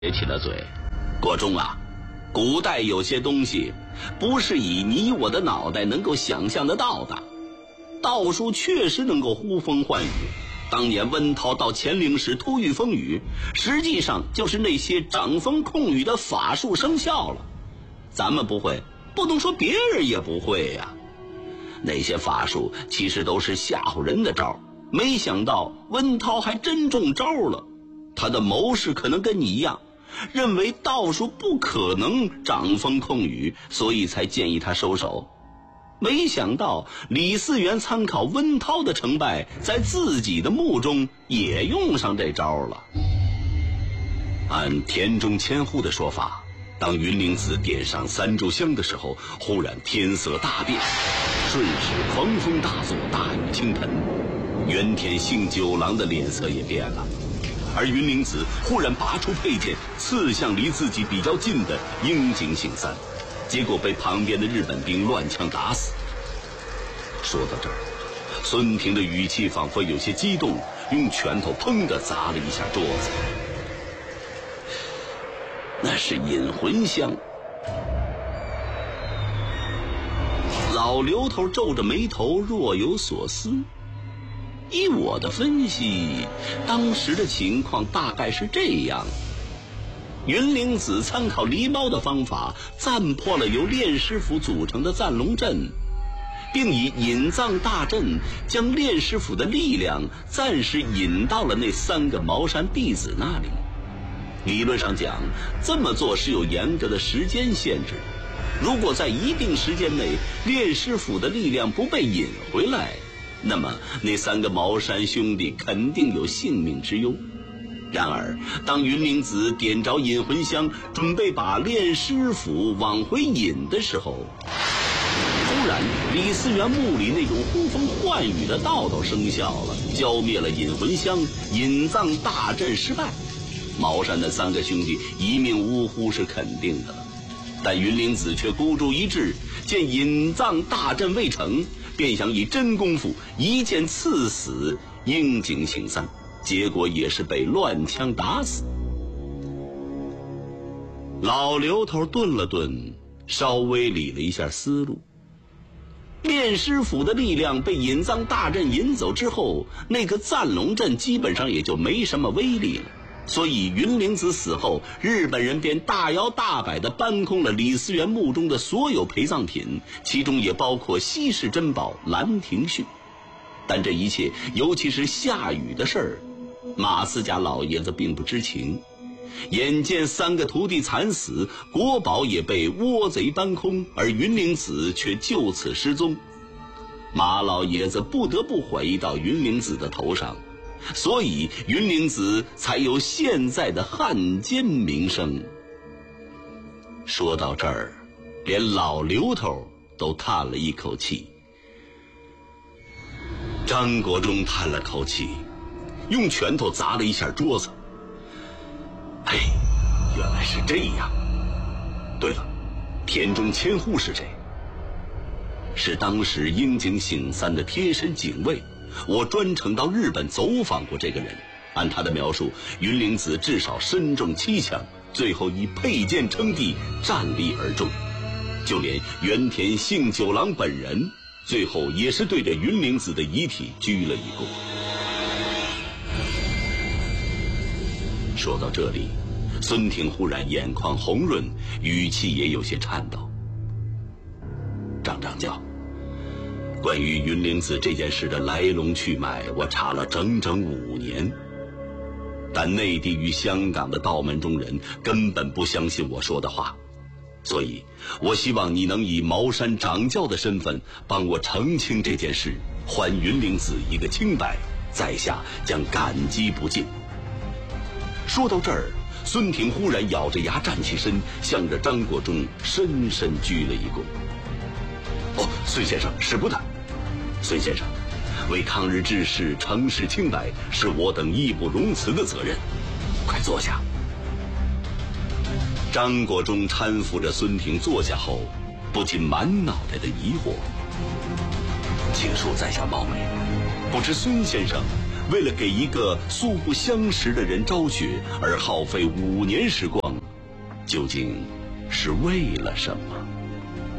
咧起了嘴。国忠啊，古代有些东西不是以你我的脑袋能够想象得到的。道术确实能够呼风唤雨，当年温韬到乾陵时突遇风雨，实际上就是那些掌风控雨的法术生效了。咱们不会，不能说别人也不会呀。那些法术其实都是吓唬人的招，没想到温韬还真中招了。他的谋士可能跟你一样，认为道术不可能掌风控雨，所以才建议他收手。没想到李嗣源参考温韬的成败，在自己的墓中也用上这招了。按田中千户的说法，当云灵子点上3炷香的时候，忽然天色大变，瞬时狂风大作，大雨倾盆。原田幸九郎的脸色也变了，而云灵子忽然拔出佩剑，刺向离自己比较近的樱井信三，结果被旁边的日本兵乱枪打死。说到这儿，孙平的语气仿佛有些激动，用拳头砰地砸了一下桌子。那是引魂香。老刘头皱着眉头，若有所思。依我的分析，当时的情况大概是这样：云灵子参考狸猫的方法，暂破了由炼师府组成的赞龙阵，并以引藏大阵将炼师府的力量暂时引到了那3个茅山弟子那里。理论上讲，这么做是有严格的时间限制，如果在一定时间内炼师府的力量不被引回来，那么那3个茅山兄弟肯定有性命之忧。然而当云灵子点着引魂香，准备把炼师府往回引的时候，突然李嗣源墓里那种呼风唤雨的道道生效了，浇灭了引魂香，引藏大阵失败。茅山的3个兄弟一命呜呼是肯定的了，但云灵子却孤注一掷，见引藏大阵未成，便想以真功夫一剑刺死樱井信三，结果也是被乱枪打死。老刘头顿了顿，稍微理了一下思路。炼师府的力量被引藏大阵引走之后，那个赞龙阵基本上也就没什么威力了，所以云灵子死后，日本人便大摇大摆地搬空了李嗣源墓中的所有陪葬品，其中也包括稀世珍宝兰亭序。但这一切，尤其是下雨的事儿，马四家老爷子并不知情。眼见3个徒弟惨死，国宝也被倭贼搬空，而云灵子却就此失踪，马老爷子不得不怀疑到云灵子的头上，所以云灵子才有现在的汉奸名声。说到这儿，连老刘头都叹了一口气。张国忠叹了口气，用拳头砸了一下桌子。哎，原来是这样。对了，田中千户是谁？是当时樱井信三的贴身警卫，我专程到日本走访过这个人。按他的描述，云灵子至少身中7枪，最后以佩剑称帝，战力而终。就连原田幸九郎本人，最后也是对着云灵子的遗体鞠了一躬。说到这里，孙挺忽然眼眶红润，语气也有些颤抖。张掌教，关于云灵子这件事的来龙去脉，我查了整整5年，但内地与香港的道门中人根本不相信我说的话，所以我希望你能以茅山掌教的身份帮我澄清这件事，还云灵子一个清白，在下将感激不尽。说到这儿，孙挺忽然咬着牙站起身，向着张国忠深深鞠了一躬。哦，孙先生，使不得。孙先生，为抗日志士诚实清白，是我等义不容辞的责任。快坐下。张国忠搀扶着孙挺坐下后，不禁满脑袋的疑惑。请恕在下冒昧，不知孙先生为了给一个素不相识的人昭雪而耗费5年时光，究竟是为了什么？